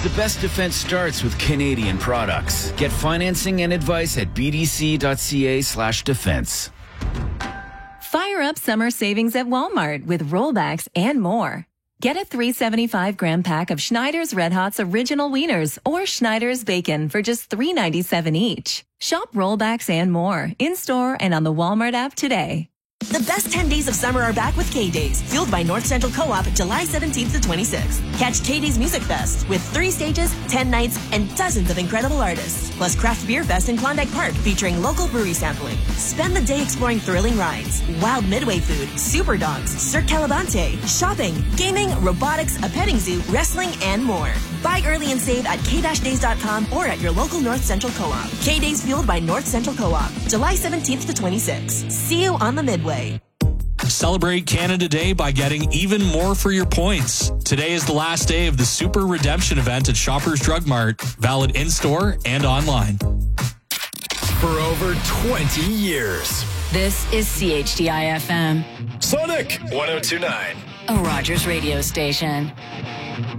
The best defense starts with Canadian products. Get financing and advice at bdc.ca/defense. Fire up summer savings at Walmart with rollbacks and more. Get a 375-gram pack of Schneider's Red Hot's Original Wieners or Schneider's Bacon for just $3.97 each. Shop rollbacks and more in-store and on the Walmart app today. The best 10 days of summer are back with K-Days, fueled by North Central Co-op, July 17th to 26th. Catch K-Days Music Fest with 3 stages, 10 nights, and dozens of incredible artists. Plus Craft Beer Fest in Klondike Park featuring local brewery sampling. Spend the day exploring thrilling rides, wild Midway food, super dogs, Cirque Calabante, shopping, gaming, robotics, a petting zoo, wrestling, and more. Buy early and save at k-days.com or at your local North Central Co-op. K-Days fueled by North Central Co-op, July 17th to 26th. See you on the Midway. Celebrate Canada Day by getting even more for your points. Today is the last day of the Super Redemption event at Shoppers Drug Mart. Valid in-store and online. For over 20 years. This is CHDI FM. Sonic 102.9. A Rogers radio station.